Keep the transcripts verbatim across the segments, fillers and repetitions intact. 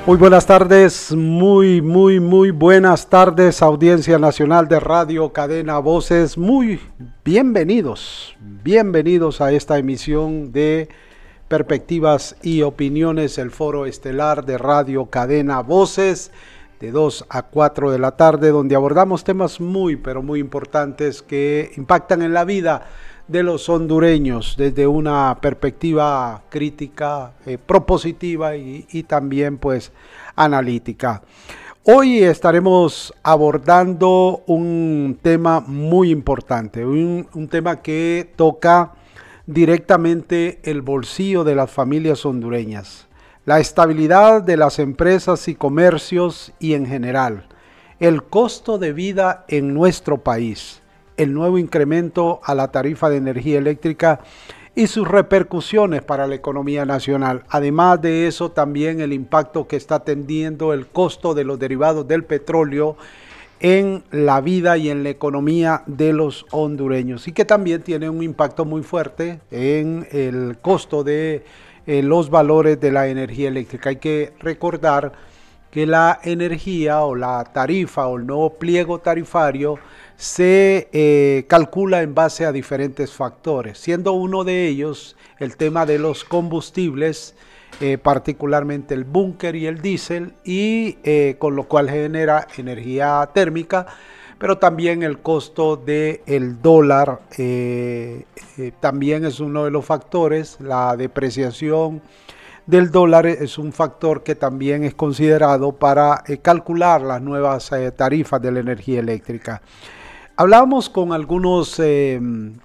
Muy buenas tardes, muy, muy, muy buenas tardes, audiencia nacional de Radio Cadena Voces. Muy bienvenidos, bienvenidos a esta emisión de Perspectivas y Opiniones, el foro estelar de Radio Cadena Voces, de dos a cuatro de la tarde, donde abordamos temas muy, pero muy importantes que impactan en la vida de los hondureños desde una perspectiva crítica, eh, propositiva y, y también pues analítica. Hoy estaremos abordando un tema muy importante, un, un tema que toca directamente el bolsillo de las familias hondureñas, la estabilidad de las empresas y comercios y en general, el costo de vida en nuestro país, el nuevo incremento a la tarifa de energía eléctrica y sus repercusiones para la economía nacional. Además de eso, también el impacto que está teniendo el costo de los derivados del petróleo en la vida y en la economía de los hondureños, y que también tiene un impacto muy fuerte en el costo de eh, los valores de la energía eléctrica. Hay que recordar que la energía o la tarifa o el nuevo pliego tarifario se eh, calcula en base a diferentes factores, siendo uno de ellos el tema de los combustibles, eh, particularmente el búnker y el diésel, y eh, con lo cual genera energía térmica, pero también el costo del dólar eh, eh, también es uno de los factores. La depreciación del dólar es un factor que también es considerado para eh, calcular las nuevas eh, tarifas de la energía eléctrica. Hablábamos con algunos eh,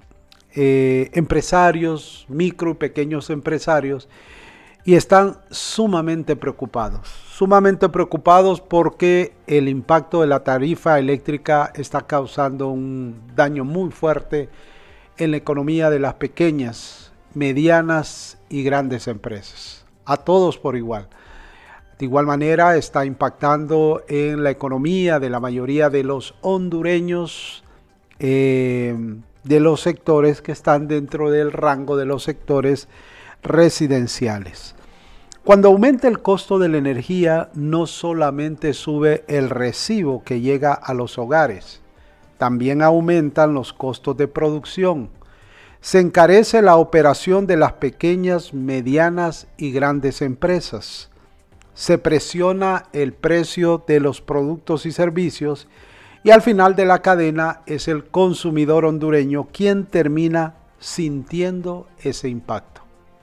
eh, empresarios, micro y pequeños empresarios, y están sumamente preocupados, sumamente preocupados porque el impacto de la tarifa eléctrica está causando un daño muy fuerte en la economía de las pequeñas, medianas y grandes empresas, a todos por igual. De igual manera está impactando en la economía de la mayoría de los hondureños, eh, de los sectores que están dentro del rango de los sectores residenciales. Cuando aumenta el costo de la energía, no solamente sube el recibo que llega a los hogares, también aumentan los costos de producción. Se encarece la operación de las pequeñas, medianas y grandes empresas. Se presiona el precio de los productos y servicios, y al final de la cadena es el consumidor hondureño quien termina sintiendo ese impacto.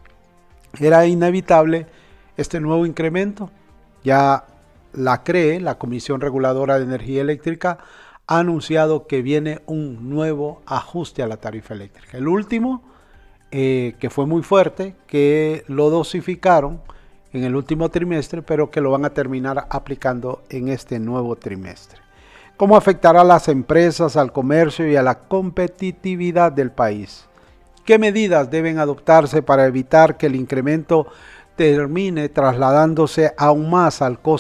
Era inevitable este nuevo incremento. Ya la C R E E, la Comisión Reguladora de Energía Eléctrica, ha anunciado que viene un nuevo ajuste a la tarifa eléctrica. El último, eh, que fue muy fuerte, que lo dosificaron en el último trimestre, pero que lo van a terminar aplicando en este nuevo trimestre. ¿Cómo afectará a las empresas, al comercio y a la competitividad del país? ¿Qué medidas deben adoptarse para evitar que el incremento termine trasladándose aún más al costo